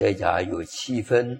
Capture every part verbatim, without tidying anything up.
再加有七分，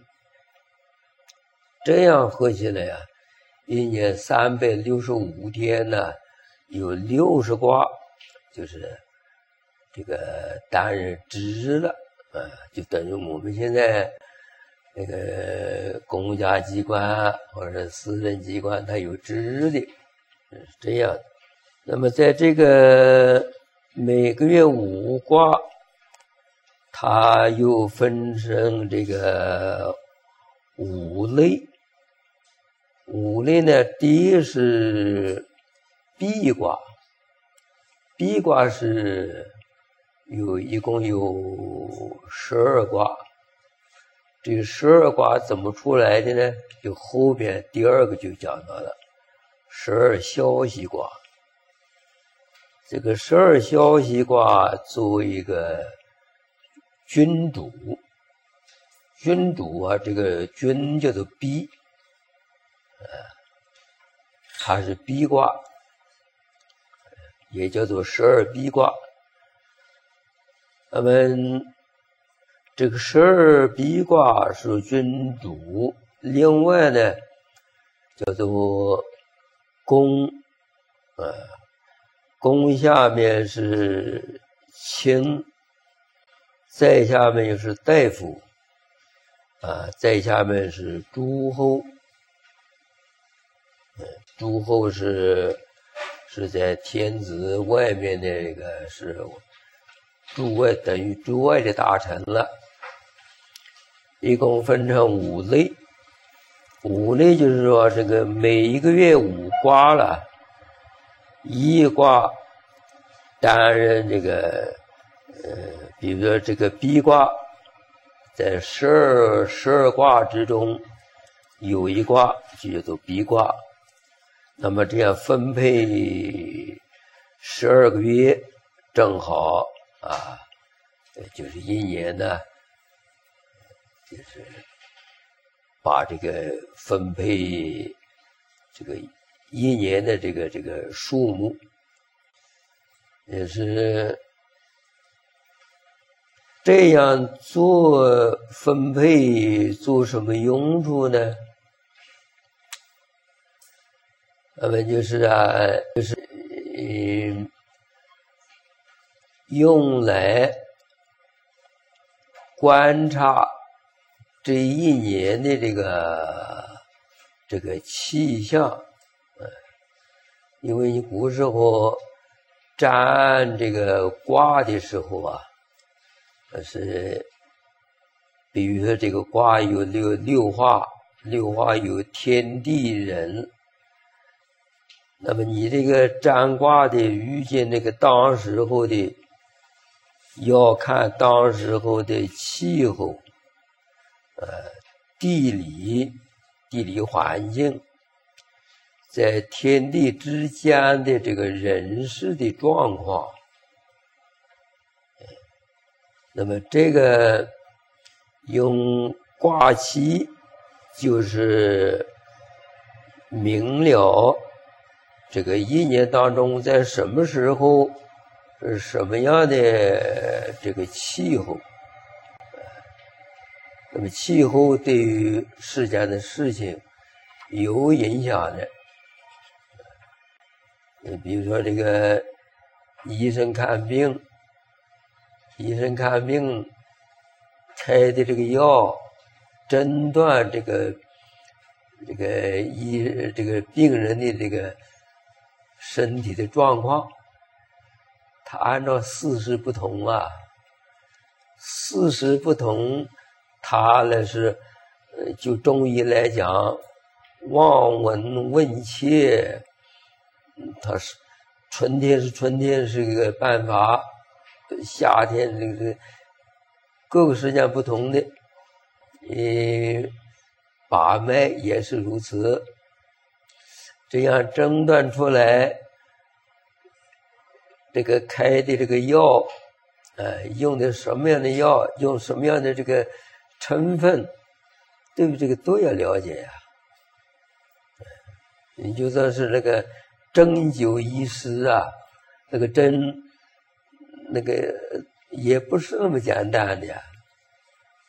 这样合起来啊，一年三百六十五天呢，有六十卦，就是这个担任值日了啊，就等于我们现在那个公家机关或者私人机关，它有值日的，是这样的。那么在这个每个月五卦，它又分成这个五类。五类呢，第一是闭卦，闭卦是有一共有十二卦。这个十二卦怎么出来的呢？就后边第二个就讲到了十二消息卦。这个十二消息卦作为一个君主，君主啊，这个君叫做逼，呃，它是逼卦，也叫做十二逼卦。那么这个十二逼卦是君主，另外呢叫做宫，呃，宫下面是卿，再下面又是大夫，啊，再下面是诸侯，嗯，诸侯是是在天子外面的那个是诸外，等于诸外的大臣了。一共分成五类，五类就是说这个每一个月五卦了，一卦担任这个呃，比如说这个逼卦，在十二十二卦之中有一卦就叫做逼卦，那么这样分配十二个月，正好啊，就是一年呢，就是把这个分配这个一年的这个这个数目，也是这样做分配做什么用处呢？那么就是啊，就是嗯，用来观察这一年的这个这个气象，嗯，因为你古时候占这个卦的时候啊，是比如说这个卦有六六画，六画有天地人，那么你这个占卦的遇见那个当时候的，要看当时候的气候，呃，地理地理环境，在天地之间的这个人事的状况。那么这个用卦期就是明了这个一年当中在什么时候是什么样的这个气候，那么气候对于世间的事情有影响的。比如说这个医生看病，医生看病开的这个药，诊断这个这个医这个病人的这个身体的状况，他按照事实不同啊，事实不同，他呢是呃，就中医来讲，望闻问切，他是春天是春天是一个办法，夏天这个各个时间不同的，呃，把脉也是如此，这样诊断出来，这个开的这个药，呃，用的什么样的药，用什么样的这个成分，对于这个都要了解呀。你就算是那个针灸医师啊，那个针，那个也不是那么简单的呀。